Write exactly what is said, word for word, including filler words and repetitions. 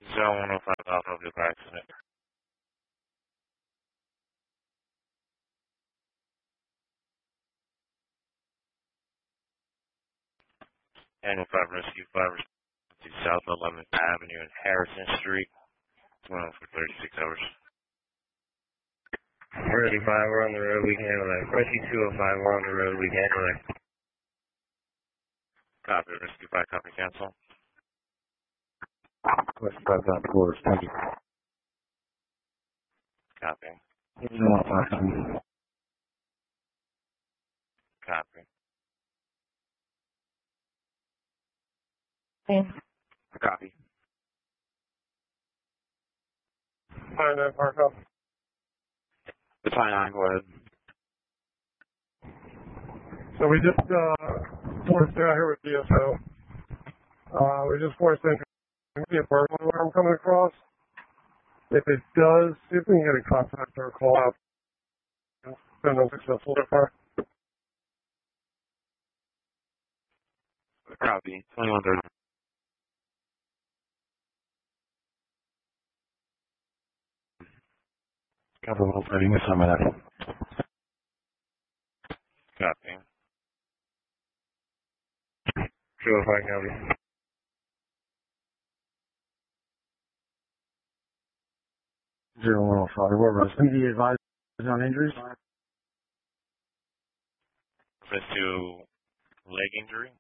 zero one oh five Alpha vehicle accident. Annual five Rescue five to South eleventh Avenue and Harrison Street. It's going on for thirty-six hours. Rescue five, we're on the road, we can handle that. Rescue two oh five, we're on the road, we can handle that. Copy, Rescue five, copy, cancel. Rescue five, got quarters, thank you. Copy. Copy. Copy. Fine, uh, park up. It's fine, nine, go ahead. So we just, uh, forced out here with D S O. Uh, we just forced entry into the apartment where I'm coming across. If it does, see if we can get a contact or a call out. It's been unsuccessful so far. Copy. twenty-one thirty. Copy, one thirty, miss some of that. Copy. two oh five, copy. zero one oh five, where was it? The advisors on injuries? Reference to leg injury?